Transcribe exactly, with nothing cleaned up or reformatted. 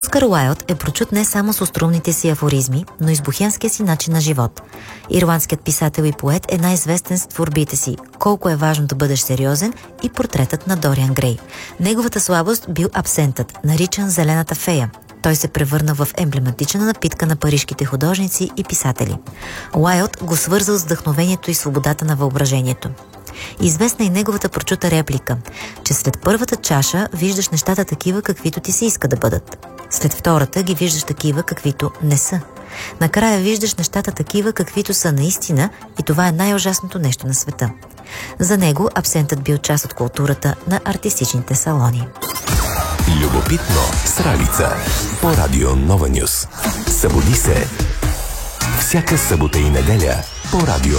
Оскар Уайлд е прочут не само с остроумните си афоризми, но и с бухемския си начин на живот. Ирландският писател и поет е най-известен с творбите си "Колко е важно да бъдеш сериозен" и "Портретът на Дориан Грей". Неговата слабост бил абсентът, наричан "зелената фея". Той се превърна в емблематична напитка на парижките художници и писатели. Уайлд го свързал с вдъхновението и свободата на въображението. Известна и неговата прочута реплика, че след първата чаша виждаш нещата такива, каквито ти се иска да бъдат. След втората ги виждаш такива, каквито не са. Накрая виждаш нещата такива, каквито са наистина, и това е най-ужасното нещо на света. За него абсентът бил част от културата на артистичните салони. Любопитно с Ралица по радио Нова Нюс. Събуди се всяка събота и неделя по радио